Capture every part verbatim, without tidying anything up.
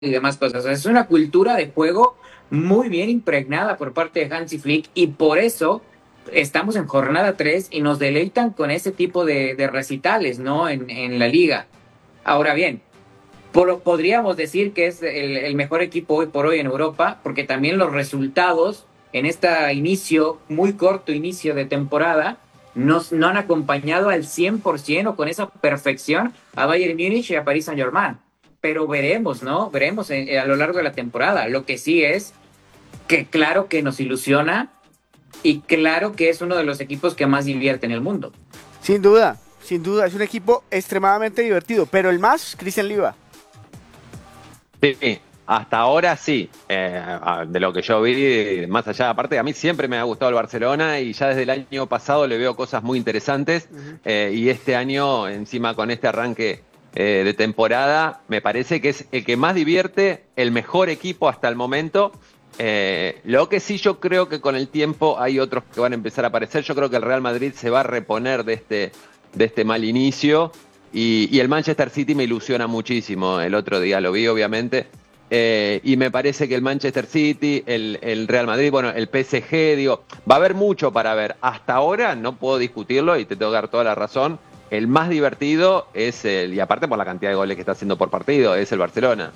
y demás cosas. O sea, es una cultura de juego muy bien impregnada por parte de Hansi Flick y por eso estamos en jornada tres y nos deleitan con ese tipo de, de recitales, ¿no? En, en la liga. Ahora bien, por, podríamos decir que es el, el mejor equipo hoy por hoy en Europa, porque también los resultados en este inicio, muy corto inicio de temporada, no, no han acompañado al cien por ciento o con esa perfección a Bayern Múnich y a Paris Saint-Germain. Pero veremos, ¿no? Veremos en, en, a lo largo de la temporada. Lo que sí es que claro que nos ilusiona y claro que es uno de los equipos que más divierte en el mundo. Sin duda, sin duda, es un equipo extremadamente divertido, pero el más, Cristian Liva. Sí, hasta ahora sí, eh, de lo que yo vi, más allá, aparte a mí siempre me ha gustado el Barcelona y ya desde el año pasado le veo cosas muy interesantes uh-huh. eh, y este año encima con este arranque eh, de temporada me parece que es el que más divierte, el mejor equipo hasta el momento. Eh, lo que sí yo creo que con el tiempo hay otros que van a empezar a aparecer. Yo creo que el Real Madrid se va a reponer de este, de este mal inicio y, y el Manchester City me ilusiona muchísimo. El otro día lo vi obviamente eh, y me parece que el Manchester City, el, el Real Madrid, bueno, el P S G, digo, va a haber mucho para ver. Hasta ahora no puedo discutirlo y te tengo que dar toda la razón. El más divertido es el, y aparte por la cantidad de goles que está haciendo por partido, es el Barcelona.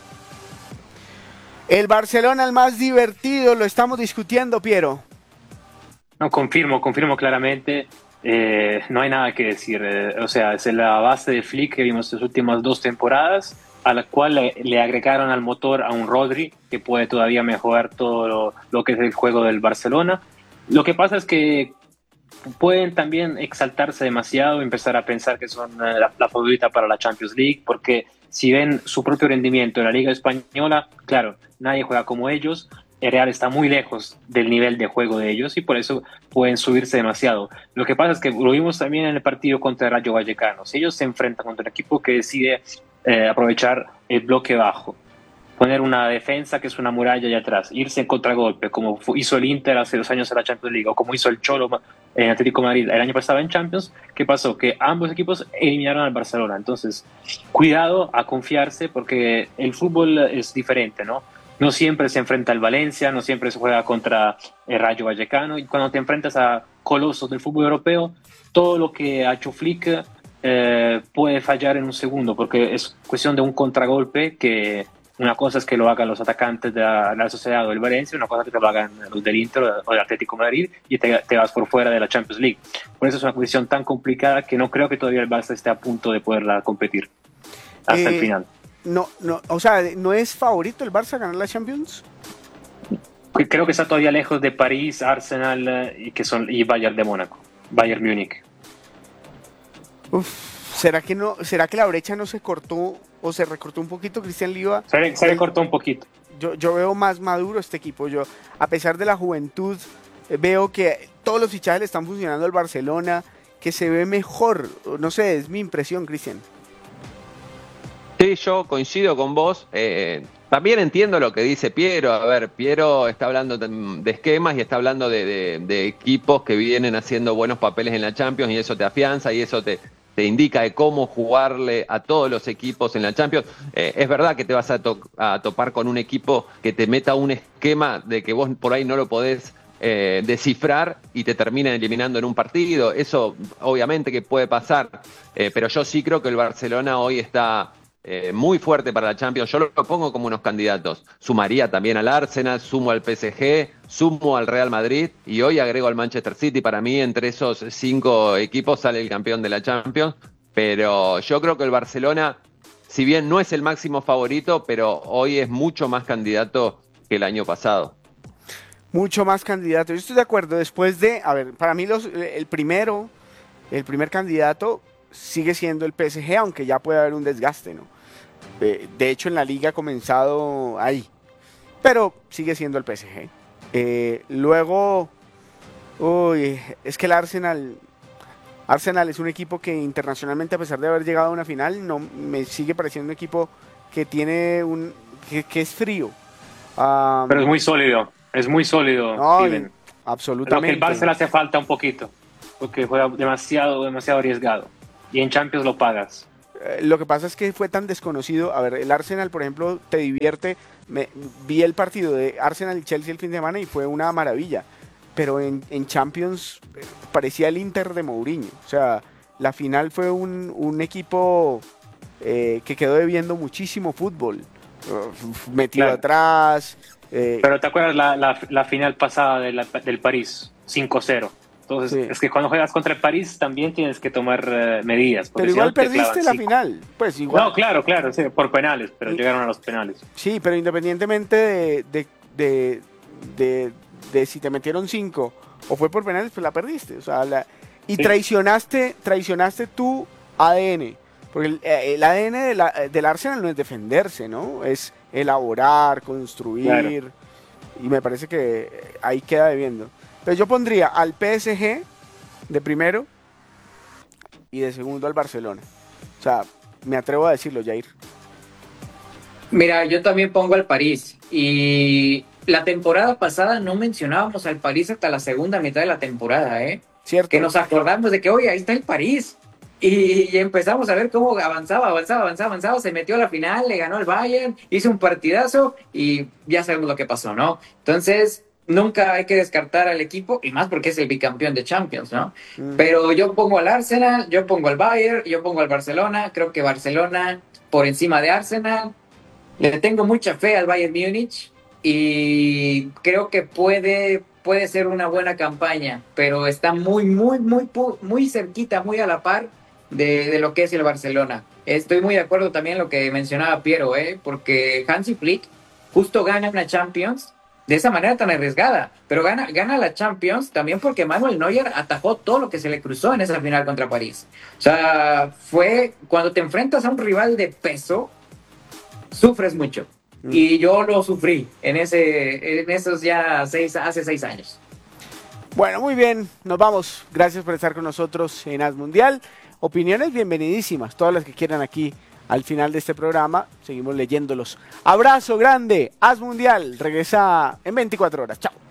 El Barcelona, el más divertido, lo estamos discutiendo, Piero. No, confirmo, confirmo claramente. Eh, no hay nada que decir. Eh, o sea, es la base de Flick que vimos las últimas dos temporadas, a la cual le, le agregaron al motor a un Rodri que puede todavía mejorar todo lo, lo que es el juego del Barcelona. Lo que pasa es que pueden también exaltarse demasiado y empezar a pensar que son la, la favorita para la Champions League, porque si ven su propio rendimiento en la Liga Española, claro, nadie juega como ellos, el Real está muy lejos del nivel de juego de ellos y por eso pueden subirse demasiado. Lo que pasa es que lo vimos también en el partido contra el Rayo Vallecano. Si ellos se enfrentan contra un equipo que decide eh, aprovechar el bloque bajo, poner una defensa que es una muralla allá atrás, irse en contragolpe, como hizo el Inter hace dos años en la Champions League, o como hizo el Cholo en Atlético de Madrid el año pasado en Champions, ¿qué pasó? Que ambos equipos eliminaron al Barcelona. Entonces, cuidado a confiarse, porque el fútbol es diferente, ¿no? No siempre se enfrenta al Valencia, no siempre se juega contra el Rayo Vallecano, y cuando te enfrentas a colosos del fútbol europeo, todo lo que ha hecho Flick eh, puede fallar en un segundo, porque es cuestión de un contragolpe que... Una cosa es que lo hagan los atacantes de la, la Sociedad o el Valencia, una cosa es que te lo hagan los del Inter o del Atlético de Madrid y te, te vas por fuera de la Champions League. Por eso es una posición tan complicada que no creo que todavía el Barça esté a punto de poderla competir hasta eh, el final. No, no, o sea, ¿no es favorito el Barça a ganar la Champions? Creo que está todavía lejos de París, Arsenal y, que son, y Bayern de Mónaco, Bayern Múnich. Uf. ¿Será que no, será que la brecha no se cortó o se recortó un poquito, Cristian Liva? Se, se recortó un poquito. Yo, yo veo más maduro este equipo. Yo, a pesar de la juventud, veo que todos los fichajes le están funcionando al Barcelona, que se ve mejor. No sé, es mi impresión, Cristian. Sí, yo coincido con vos. Eh, también entiendo lo que dice Piero. A ver, Piero está hablando de esquemas y está hablando de, de, de equipos que vienen haciendo buenos papeles en la Champions y eso te afianza y eso te... te indica de cómo jugarle a todos los equipos en la Champions. Eh, es verdad que te vas a, to- a topar con un equipo que te meta un esquema de que vos por ahí no lo podés eh, descifrar y te termina eliminando en un partido. Eso obviamente que puede pasar, eh, pero yo sí creo que el Barcelona hoy está eh, muy fuerte para la Champions. Yo lo pongo como unos candidatos. Sumaría también al Arsenal, sumo al P S G, sumo al Real Madrid y hoy agrego al Manchester City. Para mí, entre esos cinco equipos sale el campeón de la Champions. Pero yo creo que el Barcelona, si bien no es el máximo favorito, pero hoy es mucho más candidato que el año pasado. Mucho más candidato. Yo estoy de acuerdo. Después de, a ver, para mí los, el primero, el primer candidato sigue siendo el P S G, aunque ya puede haber un desgaste, ¿no? Eh, de hecho, en la liga ha comenzado ahí, pero sigue siendo el P S G. Eh, luego, uy, es que el Arsenal, Arsenal es un equipo que internacionalmente, a pesar de haber llegado a una final, no me sigue pareciendo un equipo que tiene un, que, que es frío. Um, pero es muy sólido, es muy sólido. No, Steven. Absolutamente. Lo que el Barça le hace falta un poquito, porque juega demasiado, demasiado arriesgado. Y en Champions lo pagas. eh, lo que pasa es que fue tan desconocido. A ver, el Arsenal, por ejemplo, te divierte. Me, vi el partido de Arsenal y Chelsea el fin de semana y fue una maravilla. Pero en, en Champions eh, parecía el Inter de Mourinho. O sea, la final fue un, un equipo eh, que quedó debiendo muchísimo fútbol. Uh, metido Claro. atrás. Eh, Pero ¿te acuerdas la, la, la final pasada de la- del París? cinco cero. Entonces, Sí. es que cuando juegas contra el París también tienes que tomar eh, medidas. porque pero si igual no te perdiste clavan la cinco. final. Pues igual. No, claro, claro, sí, por penales, pero Y- llegaron a los penales. Sí, pero independientemente de, de, de, de- de si te metieron cinco o fue por penales, pues la perdiste. O sea, la- y Sí. traicionaste, traicionaste tu A D N. Porque el, eh, el A D N de la- del Arsenal no es defenderse, ¿no? Es elaborar, construir. Claro. Y me parece que ahí queda debiendo. Entonces yo pondría al P S G de primero y de segundo al Barcelona. O sea, me atrevo a decirlo, Jair. Mira, yo también pongo al París. Y la temporada pasada no mencionábamos al París hasta la segunda mitad de la temporada, ¿eh? ¿Cierto? Que nos acordamos de que, oye, ahí está el París. Y, y empezamos a ver cómo avanzaba, avanzaba, avanzaba, avanzaba. Se metió a la final, le ganó al Bayern, hizo un partidazo y ya sabemos lo que pasó, ¿no? Entonces, nunca hay que descartar al equipo, y más porque es el bicampeón de Champions, ¿no? Mm. Pero yo pongo al Arsenal, yo pongo al Bayern, yo pongo al Barcelona. Creo que Barcelona por encima de Arsenal. Le tengo mucha fe al Bayern Múnich y creo que puede, puede ser una buena campaña, pero está muy, muy, muy, pu- muy cerquita, muy a la par de, de lo que es el Barcelona. Estoy muy de acuerdo también en lo que mencionaba Piero, ¿eh? Porque Hansi Flick justo gana una Champions de esa manera tan arriesgada, pero gana, gana la Champions también porque Manuel Neuer atajó todo lo que se le cruzó en esa final contra París. O sea, fue cuando te enfrentas a un rival de peso, sufres mucho. Mm. Y yo lo sufrí en ese en esos ya seis, hace seis años. Bueno, muy bien, nos vamos. Gracias por estar con nosotros en As Mundial. Opiniones bienvenidísimas, todas las que quieran aquí al final de este programa. Seguimos leyéndolos. Abrazo grande, As Mundial. Regresa en veinticuatro horas. Chao.